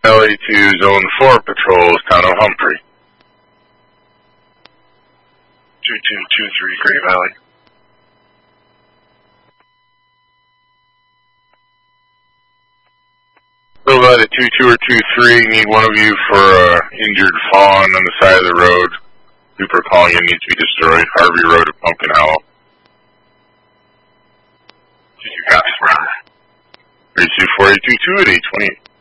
Valley to Zone 4 patrols, Town of Humphrey. 2223 Great Valley. Silva to 22 or 23, need one of you for injured fawn on the side of the road. Super calling in, needs to be destroyed. Harvey Road to Pumpkin Hollow. You got it, brother. 324822 at 828.